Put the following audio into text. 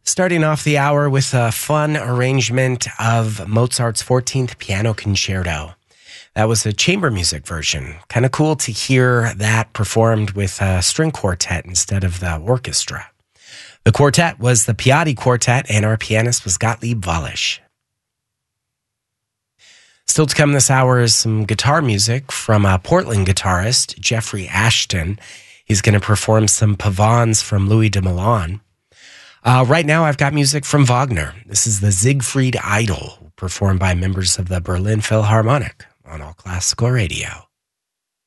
Starting off the hour with a fun arrangement of Mozart's 14th Piano Concerto. That was a chamber music version. Kind of cool to hear that performed with a string quartet instead of the orchestra. The quartet was the Piatti Quartet, and our pianist was Gottlieb Wallisch. Still to come this hour is some guitar music from a Portland guitarist, Jeffrey Ashton. He's going to perform some pavans from Louis de Milan. Right now, I've got music from Wagner. This is the Siegfried Idol, performed by members of the Berlin Philharmonic on All Classical Radio.